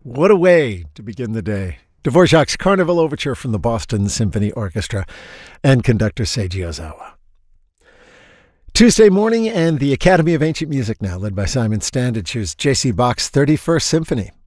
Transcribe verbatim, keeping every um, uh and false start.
What a way to begin the day. Dvorak's Carnival Overture from the Boston Symphony Orchestra and conductor Seiji Ozawa. Tuesday morning and the Academy of Ancient Music now, led by Simon Standage. Here's J C Bach's thirty-first Symphony.